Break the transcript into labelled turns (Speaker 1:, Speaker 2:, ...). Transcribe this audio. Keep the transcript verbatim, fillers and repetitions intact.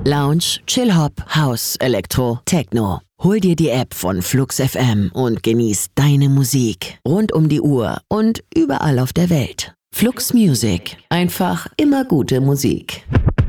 Speaker 1: Lounge, Chill-Hop, House, Elektro, Techno. Hol dir die App von Flux F M und genieß deine Musik rund um die Uhr und überall auf der Welt. Flux Music. Einfach immer gute Musik.